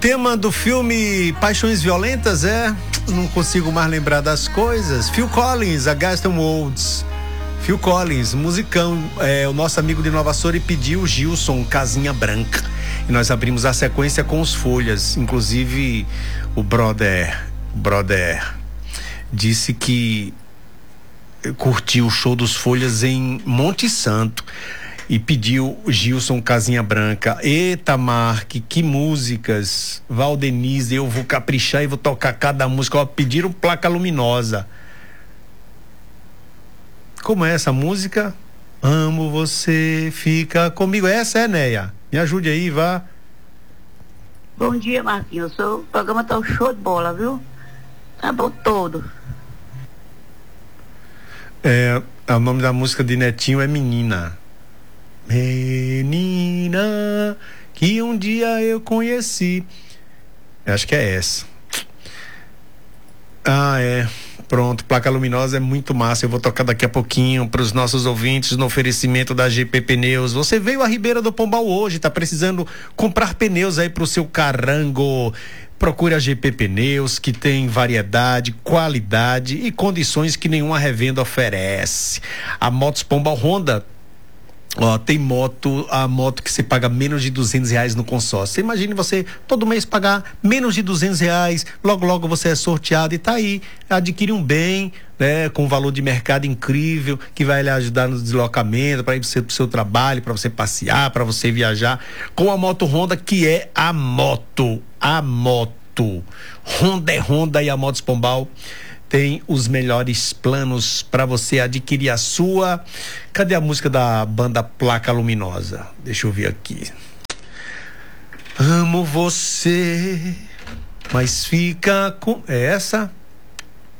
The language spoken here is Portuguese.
Tema do filme Paixões Violentas não consigo mais lembrar das coisas. Phil Collins, Against the Odds. Phil Collins, musicão, o nosso amigo de Nova Soura pediu Gilson, Casinha Branca. E nós abrimos a sequência com os Folhas. Inclusive, o brother disse que curtiu o show dos Folhas em Monte Santo e pediu Gilson, Casinha Branca. Eita, Mark, que músicas. Valdenise, eu vou caprichar e vou tocar cada música. Ó, pediram Placa Luminosa. Como é essa música? Amo você, fica comigo. Essa é, Neia? Me ajude aí, vá. Bom dia, Marquinhos. O programa tá um show de bola, viu? Tá bom todo. O nome da música de Netinho é Menina. Menina que um dia eu conheci. Acho que é essa. Pronto, Placa Luminosa é muito massa. Eu vou tocar daqui a pouquinho para os nossos ouvintes no oferecimento da GP Pneus. Você veio à Ribeira do Pombal hoje, tá precisando comprar pneus aí pro seu carango? Procure a GP Pneus, que tem variedade, qualidade e condições que nenhuma revenda oferece. A Motos Pombal Honda, tem a moto que você paga menos de R$200 no consórcio. Você imagine você todo mês pagar menos de R$200, logo você é sorteado e tá aí, adquire um bem, né, com um valor de mercado incrível, que vai lhe ajudar no deslocamento, para ir pro seu trabalho, para você passear, para você viajar, com a moto Honda, que é a moto. Honda é Honda, e a Motos Pombal tem os melhores planos para você adquirir a sua. Cadê a música da banda Placa Luminosa? Deixa eu ver aqui. Amo você, mas fica com... É essa?